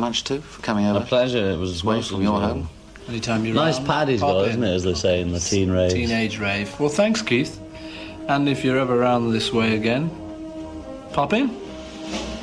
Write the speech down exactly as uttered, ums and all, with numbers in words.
much, too, for coming over. A pleasure. It was away from your home. Anytime you're nice around, paddy's pop got, in. isn't it, as they say in the teen rave. Teenage rave. Well, thanks, Keith. And if you're ever around this way again, pop in.